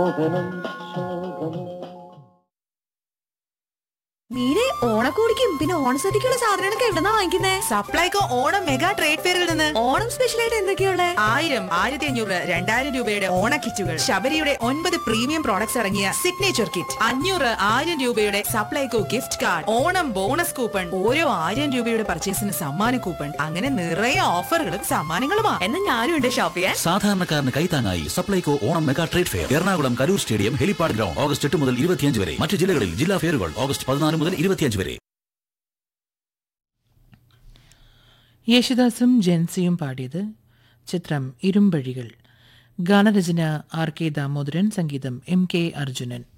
മീരെ ഓണക്കോടിക്കും പിന്നെ ഓണസദ്യക്കുള്ള സാധനങ്ങളൊക്കെ എവിടെന്നാ വാങ്ങിക്കുന്നേ? സപ്ലൈകോ ഓണം മെഗാ ട്രേഡ് ഫെയറിൽ നിന്ന്. ഓണം സ്പെഷ്യലായിട്ട് എന്തൊക്കെയുള്ള? 1000, 1500, 2000 രൂപയുടെ ഓണ കിറ്റുകൾ, ശബരിയുടെ 9 പ്രീമിയം പ്രോഡക്ട്സ് ഇറങ്ങിയ സിഗ്നേച്ചർ കിറ്റ്, 500, 1000 രൂപയുടെ Supplyco gift card, Onam bonus coupon, ഓരോ 1000 രൂപയുടെ പർച്ചേസിന് സമ്മാന കൂപ്പൺ, അങ്ങനെ നിറയെ ഓഫറുകളും സമ്മാനങ്ങളുമാ. എന്നാ ഞാനും ഉണ്ട് ഷോപ്പ് ചെയ്യാൻ. സാധാരണക്കാരന് കൈത്താങ്ങായി Supplyco Onam mega trade fair Ernakulam Karur stadium helipad ground August 8 മുതൽ 25 വരെ. മറ്റു ജില്ലകളിൽ ജില്ലാ ഫെയറുകൾ ഓഗസ്റ്റ് 14 മുതൽ 25 വരെ. യേശുദാസും ജെൻസിയും പാടിയത്. ചിത്രം ഇരുമ്പഴികൾ. ഗാനരചന ആർ കെ ദാമോദരൻ, സംഗീതം എം കെ അർജുനൻ.